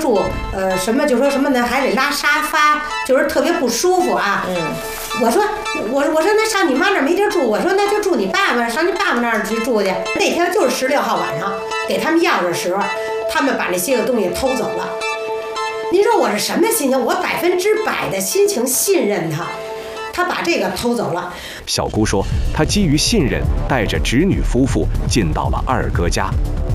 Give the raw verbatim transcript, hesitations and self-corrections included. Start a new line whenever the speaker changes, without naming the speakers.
住，呃，什么就说什么呢，还得拉沙发，就是特别不舒服啊。
嗯，
我说，我我说那上你妈那儿没地儿住，我说那就住你爸爸，上你爸爸那儿去住去。那天就是十六号晚上，给他们钥匙的时候，他们把那些个东西偷走了。您说我是什么心情？我百分之百的心情信任他。他把这个偷走了。
小姑说，她基于信任，带着侄女夫妇进到了二哥家。